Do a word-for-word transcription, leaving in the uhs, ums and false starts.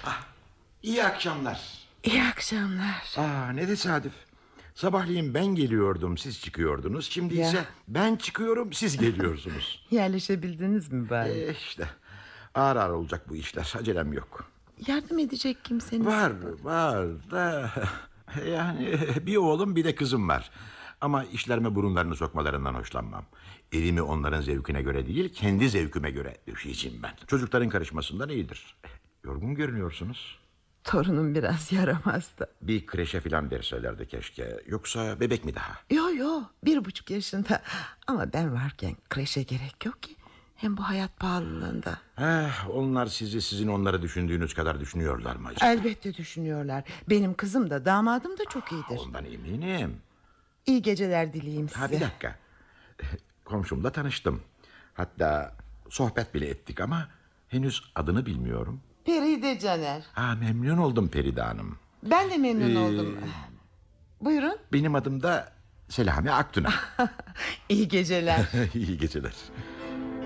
İyi akşamlar. İyi akşamlar. Aa, ne tesadüf. Sabahleyin ben geliyordum, siz çıkıyordunuz. Şimdi Ya. ise ben çıkıyorum, siz geliyorsunuz. Yerleşebildiniz mi bari? Ee, işte ağır ağır olacak bu işler. Acelem yok. Yardım edecek kimseniz Var var da yani bir oğlum bir de kızım var. Ama işlerime burunlarını sokmalarından hoşlanmam. Evimi onların zevkine göre değil, kendi zevkime göre düşeceğim ben. Çocukların karışmasından iyidir. Yorgun görünüyorsunuz. Torunum biraz yaramazdı. Bir kreşe falan verselerdi keşke. Yoksa bebek mi daha? Yo yo, bir buçuk yaşında. Ama ben varken kreşe gerek yok ki. Hem bu hayat pahalılığında. Eh, onlar sizi sizin onları düşündüğünüz kadar düşünüyorlar mı acaba? Elbette düşünüyorlar. Benim kızım da damadım da çok iyidir. Ondan eminim. İyi geceler dileyeyim size. Ha, bir dakika. Komşumla tanıştım. Hatta sohbet bile ettik ama henüz adını bilmiyorum. Peride Caner. Ha, memnun oldum Feride Hanım. Ben de memnun Ee, oldum. Buyurun. Benim adım da Selami Aktuna. İyi geceler. İyi geceler.